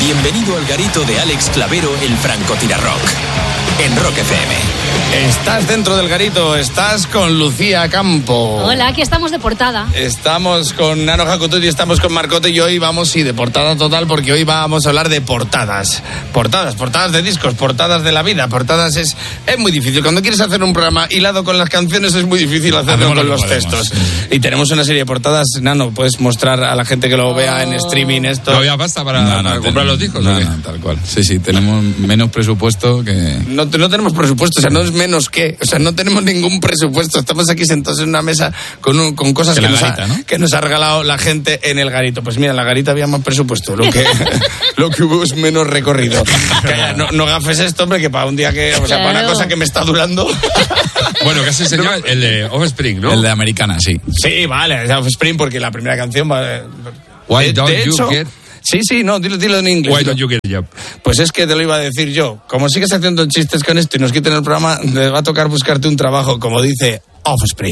Bienvenido al garito de Alex Clavero, el francotirarrock, en Rock FM. Estás dentro del garito, estás con Lucía Campo. Hola, aquí estamos de portada. Estamos con Nano Jacotuti, estamos con Marcote y hoy vamos, de portada total, porque hoy vamos a hablar de portadas. Portadas de discos, portadas de la vida, portadas es muy difícil. Cuando quieres hacer un programa hilado con las canciones es muy difícil hacerlo con los textos. Sí. Y tenemos una serie de portadas. Nano, ¿puedes mostrar a la gente que lo vea en streaming esto? ¿No había pasta para comprar los discos? No, tal cual. Sí, tenemos menos presupuesto que... No tenemos presupuesto, o sea, no es menos que... O sea, no tenemos ningún presupuesto. Estamos aquí sentados en una mesa con cosas que nos ha regalado la gente en el garito. Pues mira, en la garita había más presupuesto. Lo que hubo es menos recorrido. No gafes esto, hombre, que para un día que... O sea, para una cosa que me está durando... Bueno, casi señor, el de Offspring, ¿no? El de Americana, sí. Sí, vale, el de Offspring, porque la primera canción va... Why don't you get... Sí, no, dilo en inglés. Why don't you get a job? Pues es que te lo iba a decir yo. Como sigues haciendo chistes con esto y nos quiten el programa, te va a tocar buscarte un trabajo, como dice Offspring.